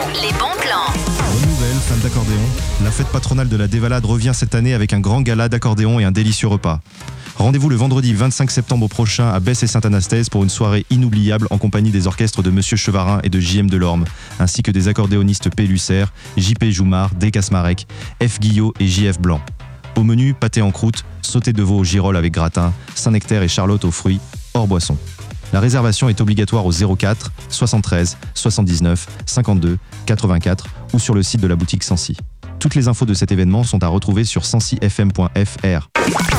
les bons plans. Bonne nouvelle, fans d'accordéon. La fête patronale de la Dévalade revient cette année avec un grand gala d'accordéon et un délicieux repas. Rendez-vous le vendredi 25 septembre prochain à Besse et Saint-Anastaise pour une soirée inoubliable en compagnie des orchestres de Monsieur Chevarin et de J.M. Delorme, ainsi que des accordéonistes P. Lucer, J.P. Joumard, D. Casmarec, F. Guillot et J.F. Blanc. Au menu, pâté en croûte, sauté de veau au girolles avec gratin, Saint-Nectaire et Charlotte aux fruits, hors boisson. La réservation est obligatoire au 04 73 79 52 84 ou sur le site de la boutique Sancy. Toutes les infos de cet événement sont à retrouver sur sancifm.fr.